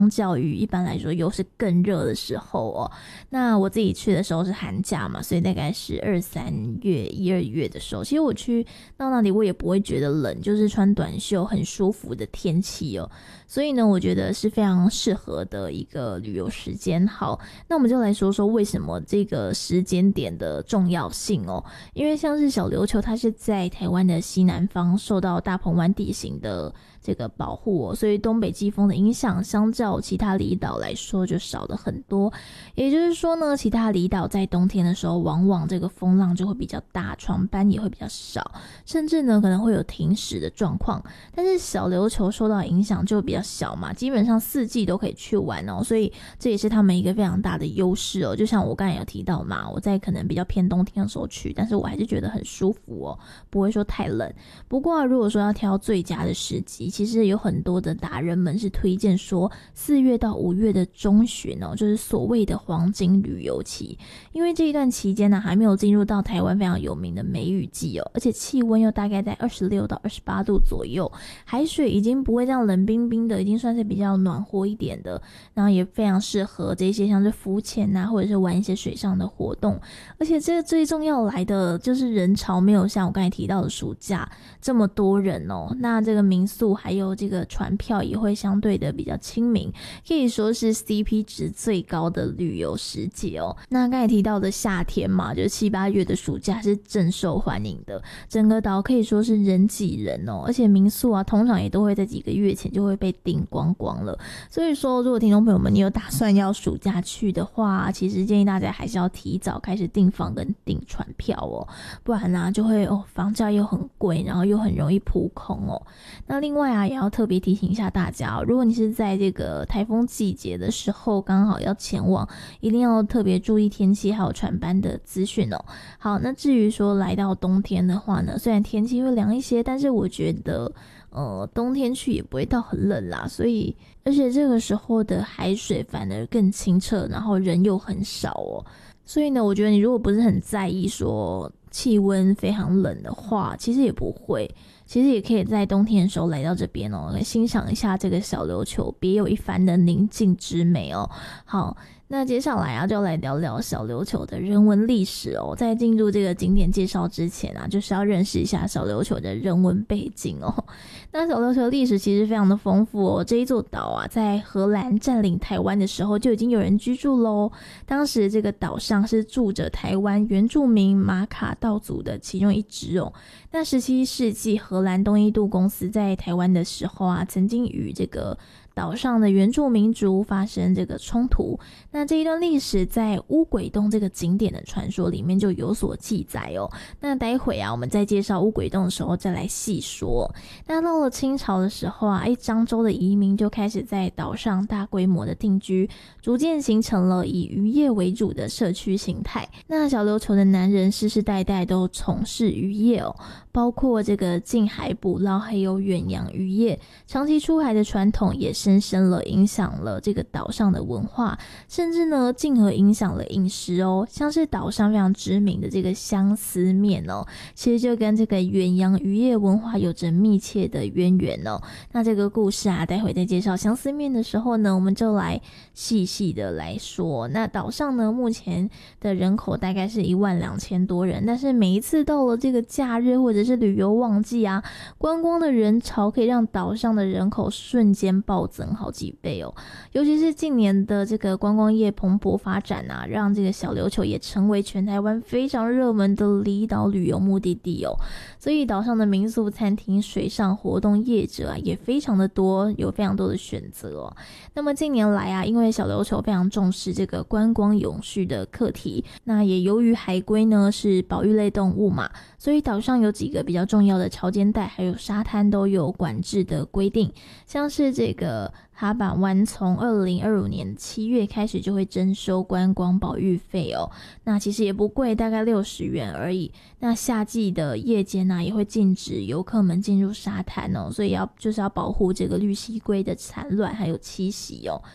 相较于一般来说又是更热的时候哦。那我自己去的时候是寒假嘛，所以大概是2、3月、1、2月的时候，其实我去到那里我也不会觉得冷，就是穿短袖很舒服的天气哦。所以呢，我觉得是非常适合的一个旅游时间。好，那我们就来说说为什么这个时间点的重要性哦。因为像是小琉球，它是在台湾的西南方，受到大鹏湾地形的这个保护哦，所以东北季风的影响相较其他离岛来说就少了很多。也就是说呢，其他离岛在冬天的时候往往这个风浪就会比较大，船班也会比较少，甚至呢可能会有停驶的状况。但是小琉球受到影响就比较小嘛，基本上4季都可以去玩哦，所以这也是他们一个非常大的优势哦。就像我刚才有提到嘛，我在可能比较偏冬天的时候去，但是我还是觉得很舒服哦，不会说太冷。不过如果说要挑最佳的时机，其实有很多的达人们是推荐说4月到5月的中旬哦，就是所谓的黄金旅游期。因为这一段期间呢，还没有进入到台湾非常有名的梅雨季哦，而且气温又大概在26到28度左右，海水已经不会这样冷冰冰的，已经算是比较暖和一点的，然后也非常适合这些像是浮潜啊，或者是玩一些水上的活动。而且这个最重要来的就是人潮没有像我刚才提到的暑假这么多人哦，那这个民宿还有这个船票也会相对的比较亲民，可以说是 CP 值最高的旅游时节哦。那刚才提到的夏天嘛，就是7、8月的暑假是正受欢迎的，整个岛可以说是人挤人哦，而且民宿啊通常也都会在几个月前就会被订光光了。所以说如果听众朋友们你有打算要暑假去的话，其实建议大家还是要提早开始订房跟订船票哦，不然啊就会房价又很贵，然后又很容易扑空哦。那另外啊也要特别提醒一下大家哦，如果你是在这个台风季节的时候刚好要前往，一定要特别注意天气还有船班的资讯哦。好，那至于说来到冬天的话呢，虽然天气会凉一些，但是我觉得冬天去也不会到很冷啦，所以而且这个时候的海水反而更清澈，然后人又很少哦。所以呢，我觉得你如果不是很在意说气温非常冷的话，其实也不会，其实也可以在冬天的时候来到这边哦，来欣赏一下这个小琉球别有一番的宁静之美哦。好，那接下来啊，就来聊聊小琉球的人文历史哦。在进入这个景点介绍之前啊，就是要认识一下小琉球的人文背景哦。那小琉球的历史其实非常的丰富哦。这一座岛啊，在荷兰占领台湾的时候就已经有人居住咯。当时这个岛上是住着台湾原住民马卡道族的其中一支哦。那17世纪荷兰东印度公司在台湾的时候啊，曾经与这个岛上的原住民族发生这个冲突，那这一段历史在乌鬼洞这个景点的传说里面就有所记载哦。那待会啊，我们在介绍乌鬼洞的时候再来细说。那到了清朝的时候啊，漳州的移民就开始在岛上大规模的定居，逐渐形成了以渔业为主的社区形态。那小琉球的男人世世代代都从事渔业哦，包括这个近海捕捞还有远洋渔业，长期出海的传统也深深了影响了这个岛上的文化，甚至呢进而影响了饮食哦。像是岛上非常知名的这个相思面哦，其实就跟这个远洋渔业文化有着密切的渊源哦。那这个故事啊，待会在介绍相思面的时候呢，我们就来细细的来说。那岛上呢目前的人口大概是12000多人，但是每一次到了这个假日或者是旅游旺季啊，观光的人潮可以让岛上的人口瞬间暴增好几倍哦。尤其是近年的这个观光业蓬勃发展啊，让这个小琉球也成为全台湾非常热门的离岛旅游目的地哦。所以岛上的民宿、餐厅、水上活动业者啊也非常的多，有非常多的选择哦。那么近年来啊，因为小琉球非常重视这个观光永续的课题，那也由于海龟呢是保育类动物嘛，所以岛上有几个比较重要的潮间带还有沙滩都有管制的规定，像是这个哈板湾从2025年7月开始就会征收观光保育费哦，那其实也不贵，大概60元而已。那夏季的夜间啊，也会禁止游客们进入沙滩哦，所以就是要保护这个绿蜥龟的产卵还有栖息哦。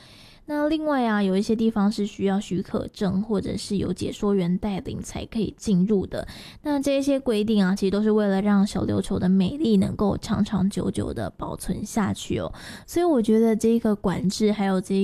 那另外啊，有一些地方是需要许可证或者是有解说员带领才可以进入的。那这些规定啊，其实都是为了让小琉球的美丽能够长长久久的保存下去哦。所以我觉得这个管制还有这